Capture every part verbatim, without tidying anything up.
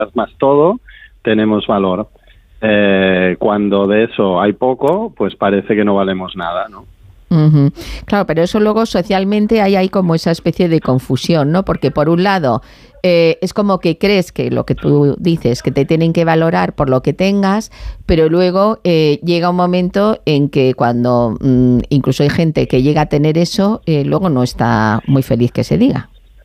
más todo, tenemos valor. Eh, cuando de eso hay poco, pues parece que no valemos nada, ¿no? Uh-huh. Claro, pero eso luego socialmente hay, hay como esa especie de confusión, ¿no? Porque por un lado eh, es como que crees que lo que tú dices, que te tienen que valorar por lo que tengas, pero luego eh, llega un momento en que cuando mmm, incluso hay gente que llega a tener eso, eh, luego no está muy feliz, que se diga.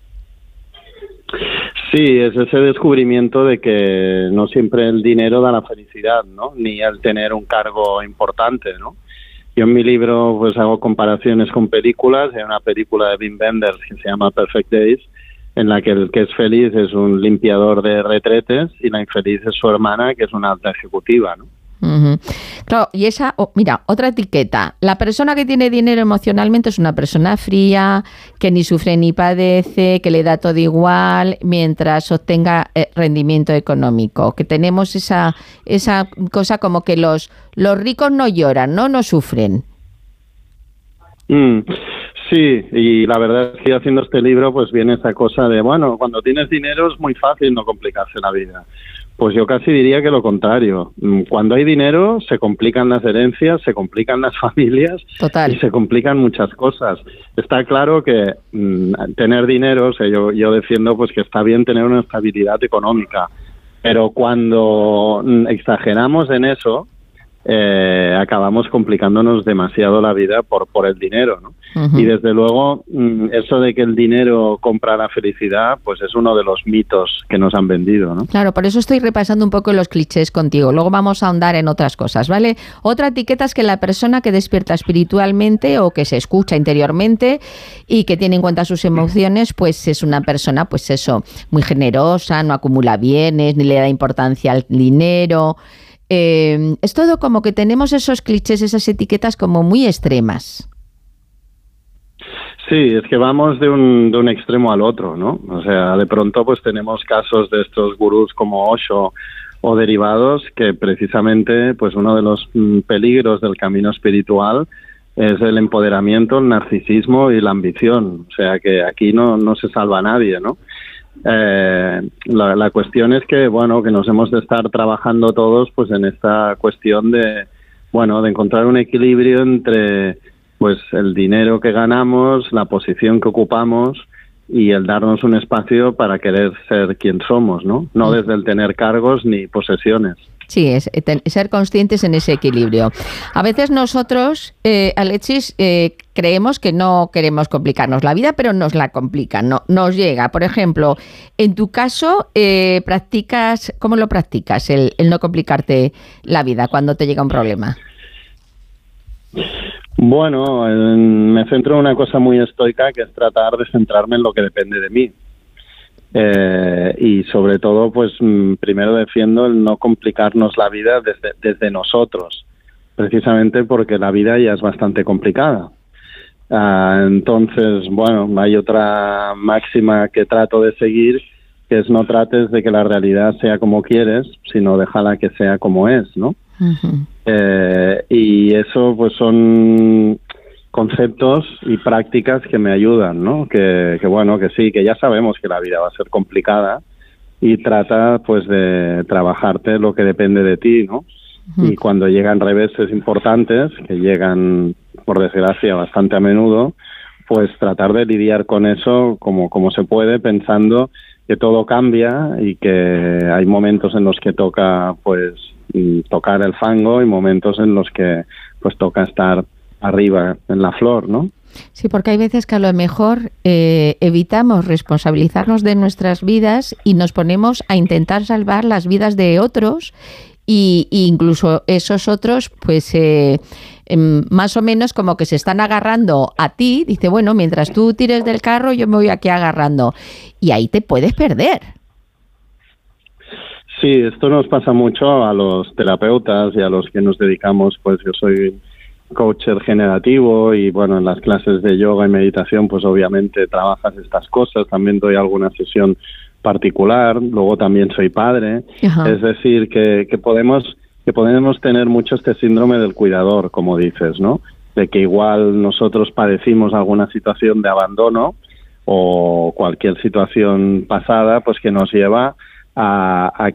Sí, es ese descubrimiento de que no siempre el dinero da la felicidad, ¿no? Ni el tener un cargo importante, ¿no? Yo en mi libro pues hago comparaciones con películas. Hay una película de Wim Wenders que se llama Perfect Days, en la que el que es feliz es un limpiador de retretes y la infeliz es su hermana, que es una alta ejecutiva, ¿no? Uh-huh. Claro, y esa, oh, mira, otra etiqueta. La persona que tiene dinero emocionalmente es una persona fría, que ni sufre ni padece, que le da todo igual mientras obtenga eh, rendimiento económico. Que tenemos esa esa cosa como que los los ricos no lloran, no, no sufren. Mm, sí, y la verdad es que haciendo este libro pues viene esa cosa de, bueno, cuando tienes dinero es muy fácil no complicarse la vida. Pues yo casi diría que lo contrario. Cuando hay dinero se complican las herencias, se complican las familias. Total. Y se complican muchas cosas. Está claro que mmm, tener dinero, o sea, yo, yo defiendo pues que está bien tener una estabilidad económica, pero cuando exageramos en eso, eh, acabamos complicándonos demasiado la vida por, por el dinero, ¿no? Uh-huh. Y desde luego, eso de que el dinero compra la felicidad, pues es uno de los mitos que nos han vendido, ¿no? Claro, por eso estoy repasando un poco los clichés contigo. Luego vamos a ahondar en otras cosas, ¿vale? Otra etiqueta es que la persona que despierta espiritualmente o que se escucha interiormente y que tiene en cuenta sus emociones, pues es una persona, pues eso, muy generosa, no acumula bienes, ni le da importancia al dinero. Eh, es todo como que tenemos esos clichés, esas etiquetas como muy extremas. Sí, es que vamos de un, de un extremo al otro, ¿no? O sea, de pronto pues tenemos casos de estos gurús como Osho o derivados que precisamente pues uno de los mm, peligros del camino espiritual es el empoderamiento, el narcisismo y la ambición. O sea, que aquí no, no se salva a nadie, ¿no? Eh, la, la cuestión es que, bueno, que nos hemos de estar trabajando todos pues en esta cuestión de, bueno, de encontrar un equilibrio entre pues el dinero que ganamos, la posición que ocupamos y el darnos un espacio para querer ser quien somos, ¿no? No desde el tener cargos ni posesiones. Sí, es ser conscientes en ese equilibrio. A veces nosotros, eh, Alexis, eh, creemos que no queremos complicarnos la vida, pero nos la complican, no, nos llega. Por ejemplo, en tu caso, eh, practicas, ¿cómo lo practicas, el, el no complicarte la vida cuando te llega un problema? Bueno, en, me centro en una cosa muy estoica, que es tratar de centrarme en lo que depende de mí. Eh, y sobre todo, pues primero defiendo el no complicarnos la vida desde, desde nosotros, precisamente porque la vida ya es bastante complicada. Ah, entonces, bueno, hay otra máxima que trato de seguir, que es no trates de que la realidad sea como quieres, sino déjala que sea como es, ¿no? Uh-huh. Eh, y eso pues son conceptos y prácticas que me ayudan, ¿no? Que, que bueno, que sí, que ya sabemos que la vida va a ser complicada y trata pues de trabajarte lo que depende de ti, ¿no? Uh-huh. Y cuando llegan reveses importantes, que llegan por desgracia bastante a menudo, pues tratar de lidiar con eso como, como se puede, pensando que todo cambia y que hay momentos en los que toca pues tocar el fango y momentos en los que pues toca estar arriba en la flor, ¿no? Sí, porque hay veces que a lo mejor eh, evitamos responsabilizarnos de nuestras vidas y nos ponemos a intentar salvar las vidas de otros y, y incluso esos otros pues eh, eh, más o menos como que se están agarrando a ti. Dice, bueno, mientras tú tires del carro yo me voy aquí agarrando y ahí te puedes perder. Sí, esto nos pasa mucho a los terapeutas y a los que nos dedicamos, pues yo soy coach regenerativo y bueno, en las clases de yoga y meditación pues obviamente trabajas estas cosas, también doy alguna sesión particular, luego también soy padre. Ajá. Es decir, que, que podemos que podemos tener mucho este síndrome del cuidador, como dices, ¿no? De que igual nosotros padecimos alguna situación de abandono o cualquier situación pasada pues que nos lleva a, a